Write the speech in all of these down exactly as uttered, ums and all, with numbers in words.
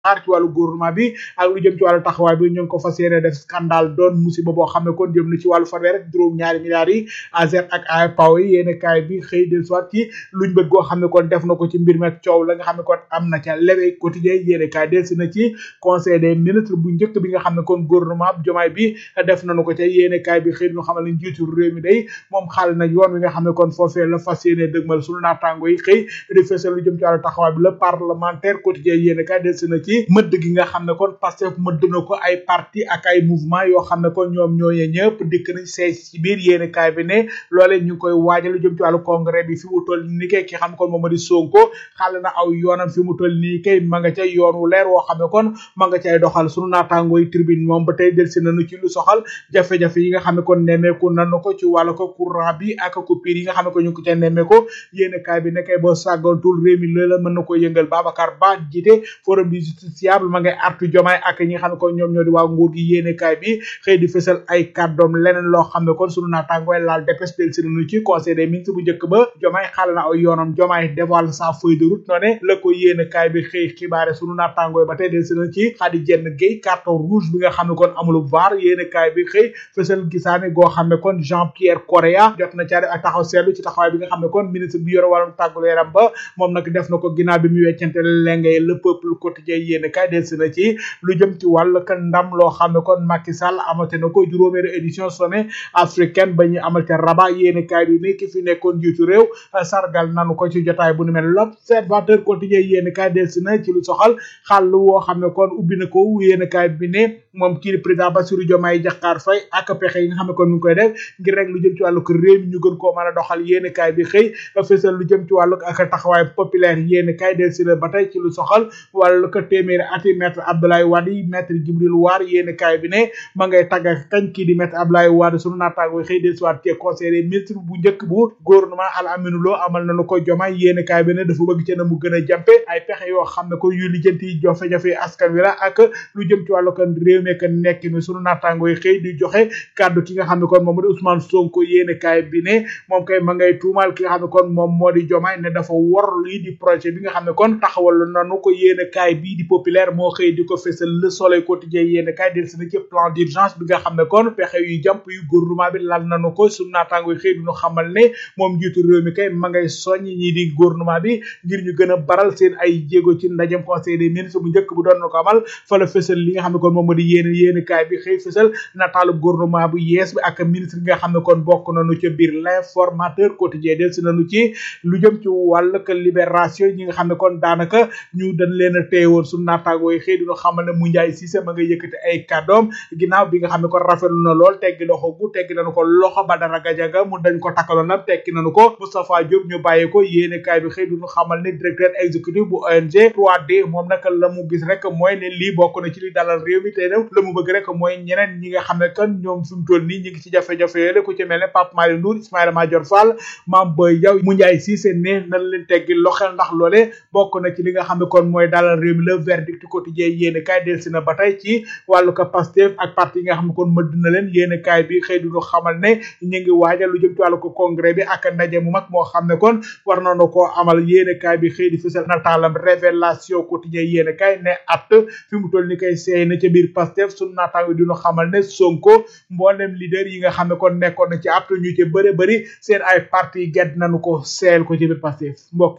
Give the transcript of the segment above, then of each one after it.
xaar ci wàllu gouvernement bi ak lu jëm ci wàllu taxawaay bi ñu ngi ko fas yéene def scandale doon musiba boo xam ne kon jëm na ci wàllu fanweer ak juróom ñaari milliards yi A Z ak A P A O yi yéene kaay bi xëy del soit ci luñ bët goo xam ne kon def na ko ci mbir mi ak coow la nga xam ne kon am na ca L'Éveil quotidien yéene kaay del si na ci conseil des ministres bu njëkk bi nga xam ne kon gouvernement bi Diomaye bi def nañu ko ca yéene kaay bi xëy ñu xamal ne njiitu réew mi day moom xaal na yoon wi nga xam ne kon foofee la fas yéene dëgmal sunu naataango yi xëy di fësal lu jëm ci wàllu taxawaay bi le parlementaire quotidien yéene kaay del si na ci mëdd gi nga xam ne kon Pastef mëdd na ko ay parti ak ay mouvement yoo xam ne kon ñoom ñooñee ñëpp dikk nañ seey ci biir yéene kaay bi ne loolee ñu ngi koy waajal lu jëm ci wàllu congrès bi fi mu toll nii kay ki xam kon moom di Sonko xaal na aw yoonam fi mu toll nii kay ma nga ca yoon wu leer woo xam ne kon ma nga cay doxal sunu naataango yi tribune moom ba tey del si nañu ci lu soxal jafe-jafe yi nga xam ne kon nemmeeku nanu ko ci wàllu ko courant bi ak coupure yi nga xam ne ko ñu ngi ko ca nemmeeku yéene kaay bi ne kay boo sàggantul réew mi loola mën na ko yëngal Babacar Ba jiite forum du justiciable ma ngay artu Diomaye ak ñi nga xam ne kon ñoom ñoo di waa nguur gi yéene kaay bi xëy di fësal ay kàddoom leneen loo xam ne kon sunu naataango laal dépêche del si nañu ci conseil des ministres bu njëkk ba Diomaye xaal na ay yoonam Diomaye dévoile sa feuille de route noone la ko yéene kaay bi xëy xibaare sunu naataango ba tey del si nañu ci Khady Diène Gaye carton rouge bi nga xam ne kon amul var yéene kaay bi xëy fësal gisaane goo xam ne kon Jean-Pierre Correa jot na caa def ak taxaw seetlu ci taxawaay bi nga xam ne kon ministre bi yore wàllum tàggu yaram ba moom nag def na ko ginnaaw bi mu weccante lengay le peuple quotidien yéene kaay del si na ci lu jëm ci wàllu ka ndam loo xam ne kon Macky Sall amate na ko juróomeeri édition sommet africaine ba ñu amal ca Rabat yéene kaay bi ne ki fi nekkoon jiitu réew sargal nanu ko ci jotaay bu nu mel l'observateur quotidien yéene kaay del si na ci lu soxal xàll woo xam ne kon ubbi na ko yéene kaay bi ne moom kii di président Bassirou Diomaye Diakhar Faye ak pexe yi nga xam ne kon mu ngi koy def ngir rek lu jëm ci wàllu ko réew mi ñu gën koo mën a doxal yéene kaay bi xëy fësal lu jëm ci wàllu ak taxawaay populaire yéene kaay del si la ba tey ci lu soxal wàllu ko téeméeri ati maître Abdoulaye Wade maître Djibril War yéene kaay bi ne ma ngay tagga kañ kii di maître Abdoulaye Wade sunu naataango xëy del si waat ci conseil des ministres bu njëkk bu gouvernement Al Aminou Lo amal nañu ko Diomaye yéene kaay bi ne dafa bëgg ci na mu gën a jàmpe ay pexe yoo xam ne ko yu lijjanti jafe-jafe askan wi la ak lu jëm ci wàllu ko réew mi nekk mi sunu naataango yi xëy di joxe kàddu ki nga xam ne kon moom moo di Ousmane Sonko yéene kaay bi ne moom kay ma ngay tuumal ki nga xam ne kon moom moo di Diomaye ne dafa wor lii di projet bi nga xam ne kon taxawal nanu ko yéene kaay bii di populaire moo xëy di ko fësal le soleil quotidien yéene kaay del si na ci plan d'urgence bi nga xam ne kon pexe yu jàmp yu gouvernement bi lal nanu ko sunu naataango yi xëy duñu xamal ne moom njiitu réew mi kay ma ngay soññ ñi di gouvernement bi ngir ñu gën a baral seen ay jéego ci ndajem conseil des ministres bu njëkk bu doon na ko amal fa la fësal li nga xam ne kon moom moo di yéene yéene kaay bi xëy fësal nataalu gouvernement bu yees bi ak ministre bi nga xam ne kon bokk nañu ca biir l'informateur quotidien del si nañu ci lu jëm ci wàllug libération ñi nga xam ne kon daanaka ñu dañ leen a téye woon suñu naataangoo yi xëy dina xamal ne Moundiaye Cissé ma nga yëkkati ay kàddoom ginnaaw bi nga xam ne kon rafetlu na lool teggi loxo gu teggi nañu ko loxo Badara Gadiaga mu dañ ko takkaloon nag tekki nañu ko Moustapha Diop ñu bàyyi ko yéene kaay bi xëy dina xamal ne directeur exécutif bu O N G trois D moom nag la mu gis rek mooy ne lii bokk na ci li dalal réew mi tey nag la mu bëgg rek mooy ñeneen ñi nga xam ne kan ñoom fi mu toll nii ñi ngi ci jafe-jafe yooyu ku ci mel ne Pape Malick Ndour Ismaïla Madior Fall Mame Boye Diaw Moundiaye Cissé ne nañ leen teggi loxel ndax loole bokk na ci li nga xam ne kon mooy dalal réew mi le verdict quotidien yéene kaay del si na ba tey ci wàllu ko Pastef ak parti yi nga xam ne kon mëdd na leen yéene kaay bi xëy duñu xamal ne ñu ngi waajal lu jëm ci wàllu ko congrès bi ak ndaje mu mag moo xam ne kon war nañu koo amal yéene kaay bi xëy di fësal nataalam révélation quotidien yéene kaay ne at fi mu toll ni koy seey na ca biir Pastef sunu naataango duñu xamal ne Sonko mboolem leader yi nga xam ne kon nekkoon na ci at ñu ci bëri bëri seen ay parti gedd nañu ko seel ko ci biir Pastef mbokk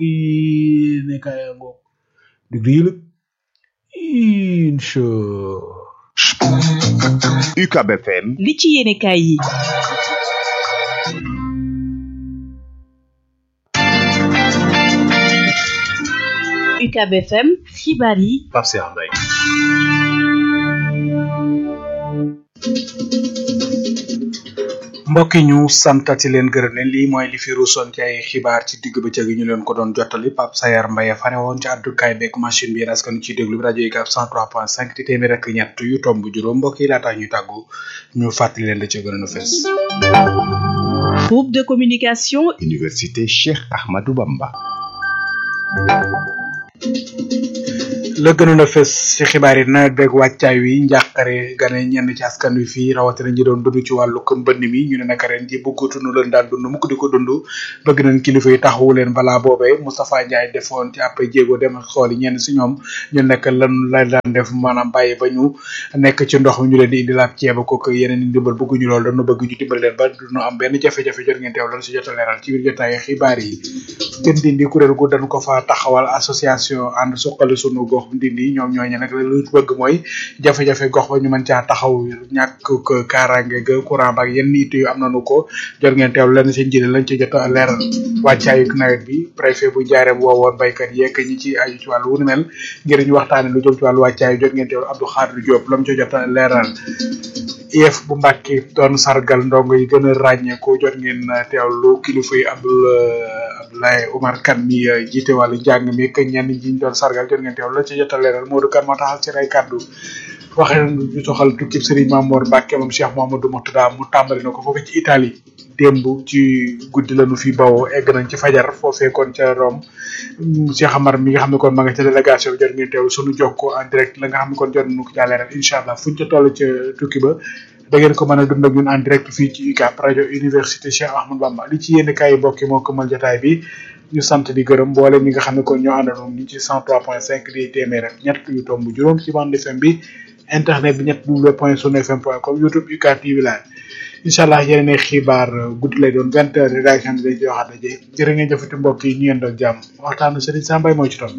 yi ne kaay ngoog diglu yi incha U C A B F M li ci yéene kaay yi U C A B F M xibaar yi Pape Cheikh Mbaye mbokk yi ñu santati leen gërëm leen lii mooy li fi ruusoon ci ay xibaar ci digg bëccëg yi ñu leen ko doon jottali Pape Sayar Mbaye fare woon ci àddukaay beeg machine bi yéen askan ci déglu bi rajo yi cent trois point cinq di téeméer ak ñett yu tomb juróom mbokk yi laata ñu tàggu ñu fàttali leen da ci gën a fes groupe de communication Université Cheikh Ahmadou Bamba la gënoon a fës ci xibaar yi nawet beeg wàccaay wi njàqare gane ñenn ci askan wi fii rawatina ñi doon dund ci wàllu ko mbënn mi ñu ne naka ren ji bëggatuñu leen daan dund mukk di ko dund bëgg nañ kilifa yi taxawu leen balaa boobee Moustapha Ndiaye defoon ci ab jéego dem xool ñenn si ñoom ñu nekk lan la daan def maanaam bàyyi ba ñu nekk ci ndox mi ñu leen di indi laab ceeba ko yeneen i ndimbal bëgguñu lool dañu bëgg ñu dimbal leen ba duñu am benn jafe-jafe jot ngeen teew lan si jot a leeral ci biir jotaay xibaar yi gën dindi kuréel gu dañ ko fa taxawal association ànd suqali sunu gox ndindi ñoom ñooñu nag lu bëgg mooy jafe-jafe gox ba ñu mën caa taxaw ñàkk kaaraange ga courant ba ak yenn it yu am nañu ko jot ngeen teew lenn seen njëriñ lañ ci jot a leeral wàccaayu nawet bi préfet bu Njaareem woowoon baykat yeeg ñi ci aju ci wàllu wu ni mel ngir ñu waxtaane lu jëm ci wàllu wàccaayu jot ngeen teew Abdou Khadre Diop lam ci jot a leeral I E F bu Mbàkke doon sargal ndongo yi gën a ràññee ko jot ngeen teewlu kilifa yi Abdoul Abdoulaye Oumar Kane mi jiite wàllu njàng mi ak ñenn ñi ñu doon sargal jot ngeen teewlu la ci jot a leeral Modou Kane moo taxal seen ay kàddu waxe ñu soxal tukkib Serigne Mamour Mbacke moom Cheikh Mamadou Mourtada mu tàmbali na ko foofu ci Italie démb ci guddi lañu fi bawoo egg nañ ci fajar foofee kon ca Rome Cheikh Amar mi nga xam ne kon ma nga ca délégation bi jot ngeen teew sunu jokko en direct la nga xam ne kon jot nañu ko jàlleeral incha allah fuñ ca toll ca tukki ba da ngeen ko mën a dund ak ñun en direct fii ci U C A B rajo université Cheikh Ahmadou Bamba li ci yéen kaay mbokk yi moo këmal jotaay bi ñu sant di gërëm mboole ñi nga xam ne kon ñoo àndanoon ñi ci cent trois point cinq di téeméer ak ñett yu tomb juróom ci bande F M bi internet bi ñett w point sunu fm point com youtube U C A B T V la incha allah yeneen xibaar guddi lay doon vingt heures rédaction bi dañ ci waxaat daje jërë ngeen jëfati mbokk yi ñu yendoo ak jàmm waxtaanu Serigne Sambay moo ci topp.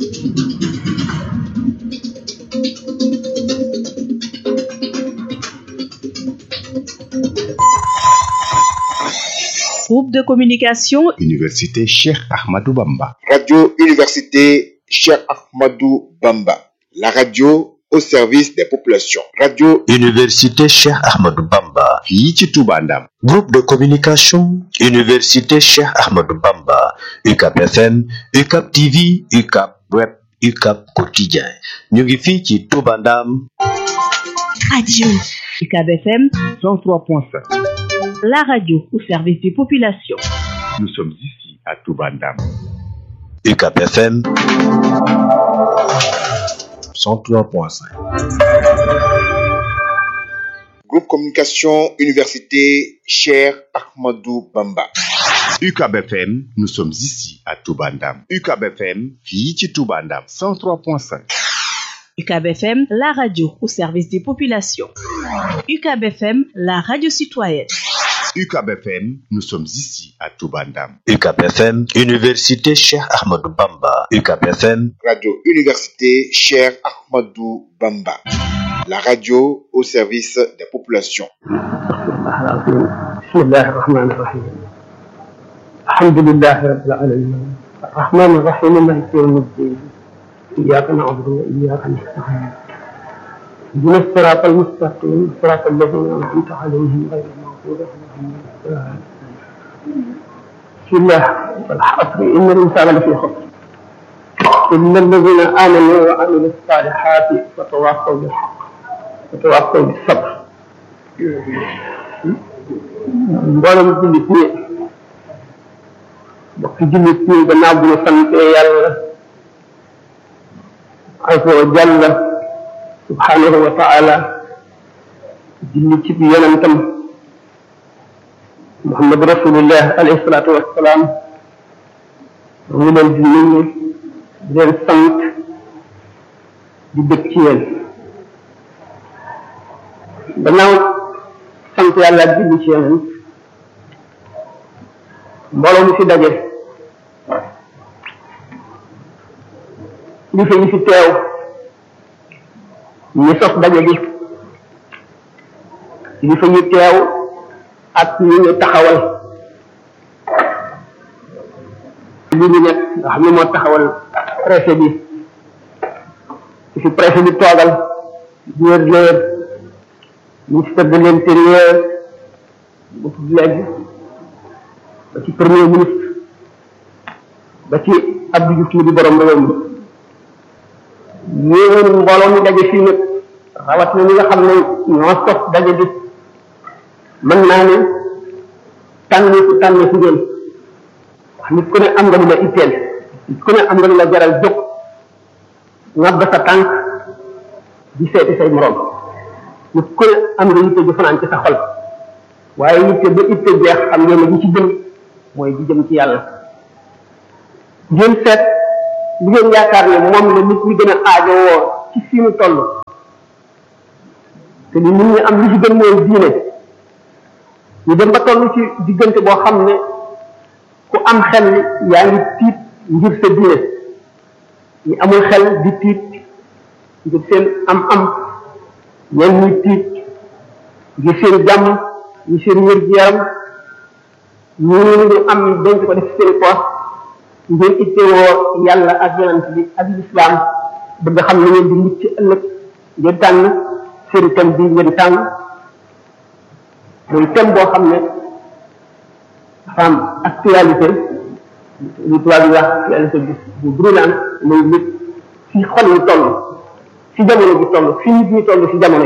Groupe de communication Université Cheikh Ahmadou Bamba. Radio Université Cheikh Ahmadou Bamba. La radio au service des populations. Radio Université Cheikh Ahmadou Bamba. fii ci Touba Ndam. Groupe de communication Université Cheikh Ahmadou Bamba. U C A B F M, U C A B T V, U C A B Web, U C A B Quotidien. ñu ngi fii ci Touba Ndam. Radio U C A B F M cent trois point sept. La radio au service des populations. Nous sommes ici à Touba Ndam. U C A B F M cent trois point cinq. Groupe Communication Université Cheikh Ahmadou Bamba. U C A B F M, nous sommes ici à Touba Ndam. U C A B F M, fii ci Touba Ndam cent trois point cinq. U C A B F M, la radio au service des populations. U C A B F M, la radio citoyenne. U C A B F M, nous sommes ici à Touba Ndam. U C A B F M, Université Cheikh Ahmadou Bamba. U C A B F M, Radio Université Cheikh Ahmadou Bamba. La radio au service des populations. بسم الله الرحمن الرحيم الحمد لله رب العالمين الرحمن الرحيم مالك يوم الدين إياك نعبد وإياك نستعين اهدنا الصراط المستقيم صراط الذين أنعمت عليهم غير المغضوب عليهم ولا الضالين بسم الله والعصر إن الإنسان لفي خسر إلا الذين آمنوا وعملوا الصالحات وتواصوا بالحق وتواصوا بالصبر mboolem jullit ñi bokk jullit ñi gannaaw bu ñu sante yàlla azza wa jalla subhanahu wa taala julli ci yonentam Muhammad rasulullah alayhi salatu wassalam mu leen di nuyu di leen sant di dëkk ci yéen gannaaw sant yàlla ak julli ci yeneen mbooloo mi fi daje li fi ñu fi teew ñi sos daje bi li fi ñu teew ak ñi ñu taxawal li ñu nekk nga xam ne moo taxawal préfet bi ci fi préfet bi toogal gouverneur ministre de l'intérieur bu léegi ba ci premier ministre ba ci Abdou Diouf mi di borom réew mi yéen mbooloo mi daje fii nag rawat na ñi nga xam ne ñoo sos daje bi mën naa ne tànn fu tànn fu ngeen wax nit ku ne am nga lu la itteel nit ku ne am nga lu la jaral jóg ngab sa tànk di seeti say morom nit ku ne am nga yitte ju fanaan ci sa xol waaye yitte ba itte jeex xam ngeen ne li ci gën mooy di jëm ci yàlla ngeen seet li ngeen yaakaar ne moom la nit ñi gën a aajowoo ci fi mu toll te li nit ñi am li ci gën mooy diine ñu dem ba toll ci diggante boo xam ne ku am xel yaa ngi tiit ngir sa diine ñu amul xel di tiit ngir seen am am ñeen ñuy tiit ngir seen jàmm ñu seen wér gi yaram ñu ñu am denc ko def seen poos ngeen ittewoo yàlla ak yonent bi ak lislaam bëgg xam ne ngeen di mucc ci ëllëg ngeen tànn seen thème bi ngeen tànn muy thème boo xam ne dafa am actualité lu tubaab yi wax actualité bu bu brûlant muy nit fi xol yi toll fi jamono bi toll fi nit ñi toll fi jamono yi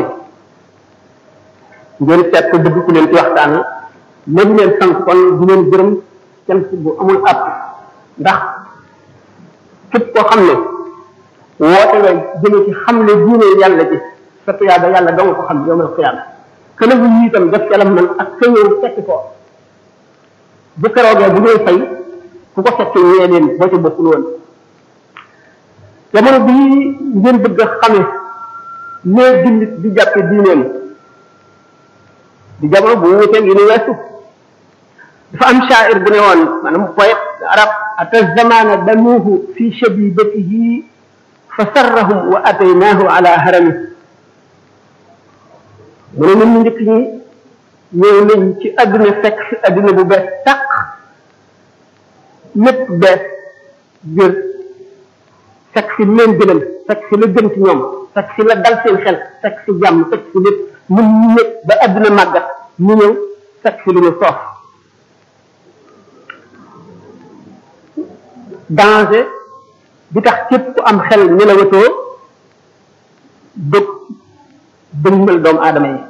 ngeen seet ko bëgg ku leen ci waxtaan léegi leen sant kon di leen gërëm cant bu amul àpp ndax képp koo xam ne woote nga jëme ci xam ne diine yàlla ci sa tuyaaba yàlla doo nga ko xam yowmal qiyaama kën a bu itam def ca lam man ak ka ñëw fekk ko bu keroogee bu dee fay ku ko fekkee ñee leen boo ci bokkul woon jamono bii ngeen bëgg a xame nee jullit di jàppe diineem di jamono bu wuteeg yi ni weesu dafa am shaa'ir bu ne woon maanaam poète arab ata zamana danuuhu fi shabibatihi fa sarrahum wa ataynaahu ala harami mu ne ñun ñu njëkk ñi ñëw nañ ci àdduna fekk fi àdduna bu bees tàq lépp bees gër fekk fi leen gënal fekk fi la gën ci ñoom fekk fi la dal seen xel fekk fi jàmm fekk fi lépp mun ñu nekk ba àdduna màggat ñu ñëw fekk fi lu ñu soof danger bi tax képp ku am xel nelawatoo bëgg dëgmal doomu aadama yi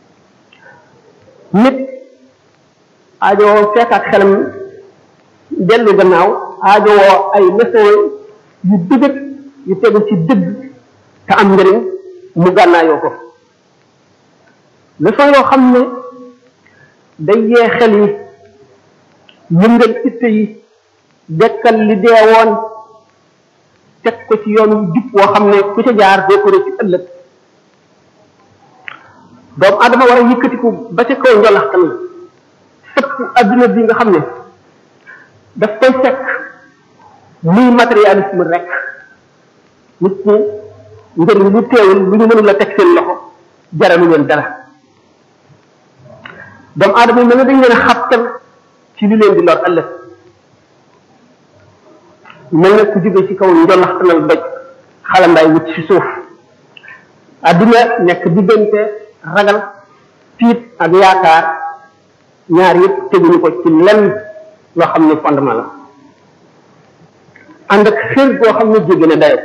nit aajowoo fekk ak xelam dellu gannaaw aajowoo ay leçon yu dëgg yu tegu ci dëgg te am njëriñ mu gànnaayoo ko leçon yoo xam ne day yee xel yi yëngal itte yi dekkal li deewoon teg ko ci yoon jub woo xam ne ku ca jaar doo ko rëcc ëllëg doomu adama war a yëkkatiku ba ca kaw njolaxtan la sëpp adduna bi nga xam ne daf koy fekk muy matérialisme rek nit ñi njëriñ lu teewul lu ñu mënul la teg seen loxo jaralu leen dara doomu adama yi mel ne dañ leen a xabtal ci li leen di lor ëllëg mel na ku jóge ci kaw njolaxtanal doj xalandaay wut ci suuf adduna nekk diggante ragal tiit ak yaakaar ñaar yëpp teguñu ko ci lenn loo xam ne fondement la ànd ak xër goo xam ne jéggi na dayo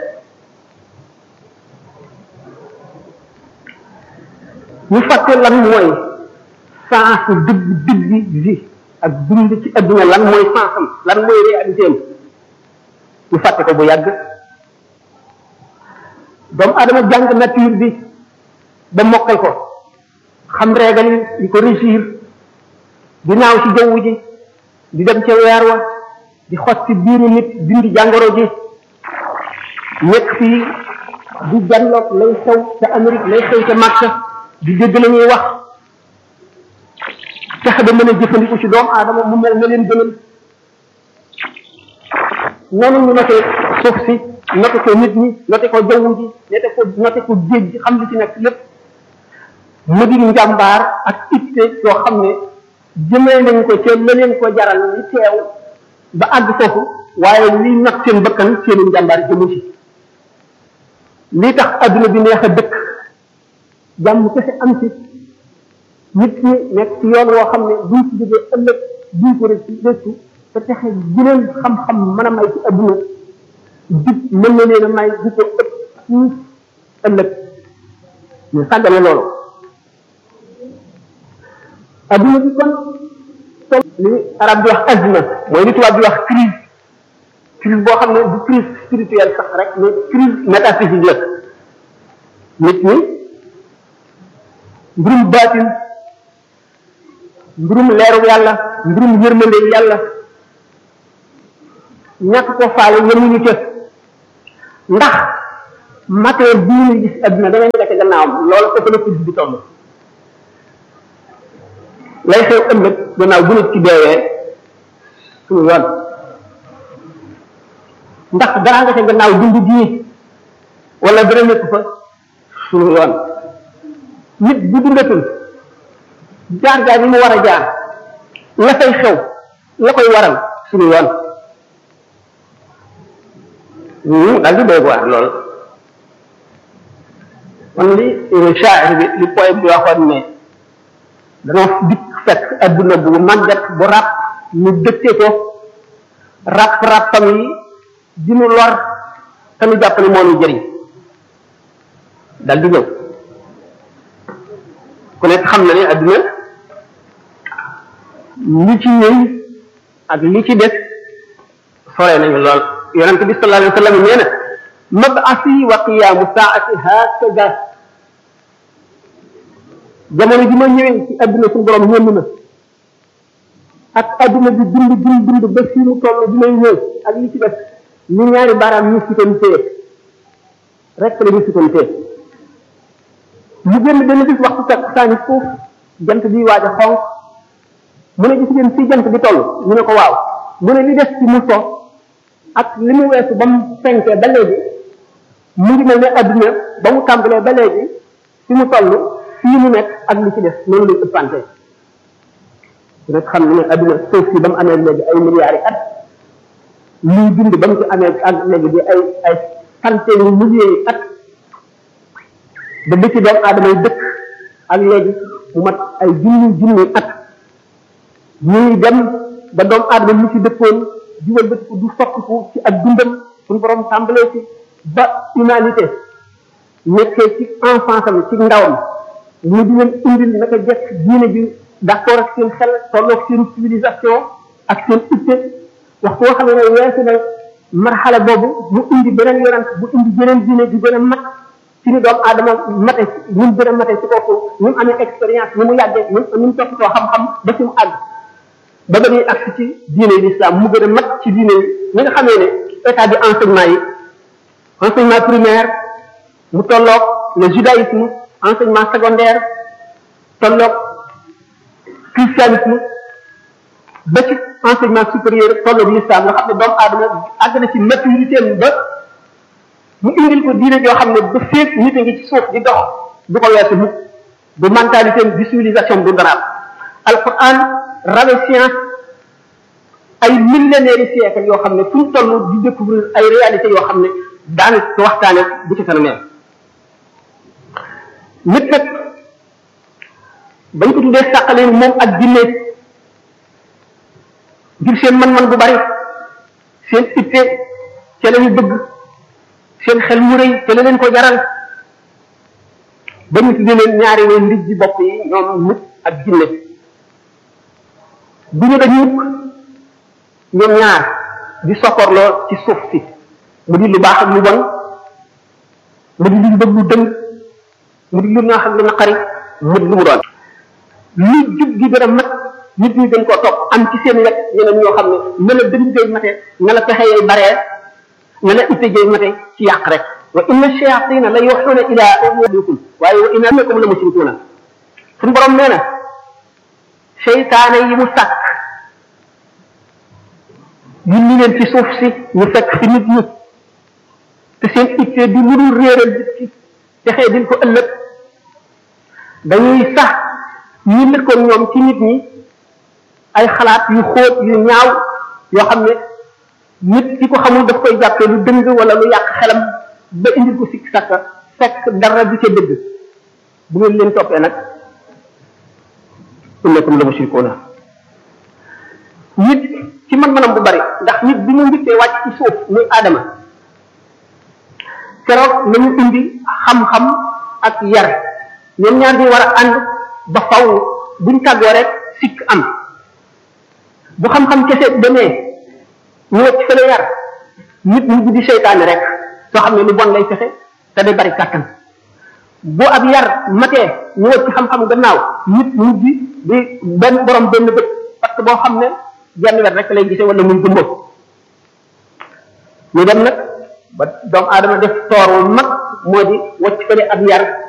ñu fàtte lan mooy sens dëgg dëgg vie ak dund ci adduna lan mooy sensam lan mooy réalité am ñu fàtte ko bu yàgg doomu adama jàng nature bi ba mokkal ko xam régal yi di ko régir di naaw ci jaww ji di dem ca weer wa di xot ci biiru nit dindi jàngoro ji nekk fii di janloog lay xew ca Amérique lay xew ca Makka di dégg la ñuy wax tax ba mën a jëfandiku ci doomu aadama mu mel na leen gënal noonu ñu noté suuf si noté ko nit ñi noté ko jaww ji noté ko noté ko géej gi xam li ci nekk lépp mu di njàmbaar ak itte yoo xam ne jëmee nañ ko ca la leen ko jaral li teew ba àgg foofu waaye liy nag seen bakkan seeni njàmbaar jëmu ci lii tax adduna bi neex a dëkk jàmm kese am ci nit ñi nekk ci yoon woo xam ne buñ ci jógee ëllëg buñ ko rëcc rëccu te texe guneen xam-xam mën a may ci adduna jub mën na leen a may bu ko ëpp fuuf ëllëg ñu sàggane loolu adduna bi kon li arab di wax azma mooy li tubaab di wax crise crise boo xam ne du crise spirituelle sax rek mais crise métaphysique la nit ñi mbirum baatin mbirum leeru yàlla mbirum yërmande yàlla ñàkk ko faale yemuñu ca ndax matière bii ñuy gis adduna da ngay nekk gannaawam loolu foofu la crise bi toll lay xew ëllëg gannaaw bu nit ci deewee suñu yoon ndax dara nga ca gannaaw dund gii wala dara nekk fa suñu yoon nit bu dundatul jaar jaar yi mu war a jaar la fay xew la koy waral suñu yoon daal di doy waar lool kon li shaa'ir bi li poème bi waxoon ne danoo dikk fekk adduna bu màggat bu ràpp ñu dëkkee ko ràpp ràppam yi di nu lor te nu jàpp ne moo nu jëriñ dal di ñëw ku nekk xam na ne adduna li ci ñëw ak li ci des sore nañu lool yonent bi sallallahu alayhi wa sallam nee na mab'asi wa qiyaamu saa'ati hakaza jamono ji ma ñëwee ci adduna suñu borom ñënd na ak adduna bi dund dund dund ba fii mu toll bi may ñëw ak li ci def ñu ñaari baaraam ñu sutantee rek la ñu sutantee mu génn benn bis waxtu fekk saani suuf jant bi waaj a xonq mu ne gis ngeen fii jant bi toll ñu ne ko waaw mu ne li des ci mu so ak li mu weesu ba mu fenkee ba léegi mu ngi mel ne adduna ba mu tàmbalee ba léegi fi mu toll fii mu nekk ak li ci des noonu lay ëppante rek xam ne adduna suuf si ba mu amee léegi ay milliards yi at liy dund ba mu ci amee ak léegi di ay ay centaines yu milliers yi at ba li ci doomu aadama yi dëkk ak léegi mu mat ay junni junni at ñuy dem ba doomu aadama mu ci dëkkoon jiwal ba du soppiku ci ak dundam suñu borom tàmbalee ci ba humanité nekkee ci enfance am ci ndawam ñu di leen indil naka jekk diine bi d'accord ak seen xel tolloog seen civilisation ak seen itte wax koo xam ne weesu na marxala boobu mu indi beneen yonent bu indi beneen diine bi gën a mat ci ni doomu aadama mate ñu mu gën a mate ci kooku ñu mu amee expérience ñu mu yàggee ñu ñu mu toppatoo xam-xam ba fi mu àgg ba ba ñuy agsi ci diine yi l'islam mu gën a mat ci diine yi ñi nga xamee ne état bi enseignement yi enseignement primaire mu tolloog le judaïsme enseignement secondaire tolloog christianisme ba ci enseignement supérieur tolloog l'islam nga xam ne doomu aadama àgg na ci maturité ba mu indil ko diine yoo xam ne ba féeg nit a ngi ci suuf di dox du ko weesu mukk du mentalité du civilisation du dara alquran rawe science ay millénaires yi siècle yoo xam ne fu ñu toll di découvrir ay réalités yoo xam ne daanu ko waxtaane bu ci kanamee nit nag bañ ko tuddee sàqaleen moom ak jinne ngir seen man-man bu bari seen itte ca la ñu bëgg seen xel mu rëy ca la leen ko jaral ba ñu tuddee leen ñaari way ndij ji bopp yi ñoom nit ak jinne bu ñu dañ mukk ñoom ñaar di sokkorloo ci suuf si mu di lu baax ak lu bon mu di lu bëgg lu dëng mu di lu ñaax ak lu naqari mu di lu mu doon lu jub gi gën a mat nit ñi dañ koo topp am ci seen wet ñeneen ñoo xam ne ne la dëng jay mate ne la pexe yay baree ne la itte jay mate ci yàq rek wa inna shayatina la yuhuna ila awliyaikum waaye wa innakum la mushrikuna suñu borom nee na seytaane yi mu sàkk yulli leen ci suuf si ñu fekk fi nit ñi te seen itte di lu dul réeral nit ki texee din ko ëllëg dañuy sax ñi lëkkoon ñoom ci nit ñi ay xalaat yu xóot yu ñaaw yoo xam ne nit ki ko xamul daf koy jàppee lu dëng wala lu yàq xelam ba indil ko sikk sàkka fekk dara du ca dëgg bu ngeen leen toppee nag innakum la mushrikuuna nit ci man-manam bu bari ndax nit bi ñu njëkkee wàcc ci suuf muy aadama keroog nañu indi xam-xam ak yar ñoom ñaar ñi war a ànd ba faw buñ tàggoo rek sikk am bu xam-xam kese demee ñu wacc fële yar nit mujj di seytaane rek soo xam ne lu bon lay fexe te day bari kàttan bu ab yar matee ñu wacc ci xam-xam gannaaw nit mujj di benn borom benn bët parce que boo xam ne genn wet rek lay gisee wala muy gumba ñu dem nag ba doomu aadama def toor wu mag moo di wacc ko ne ab yar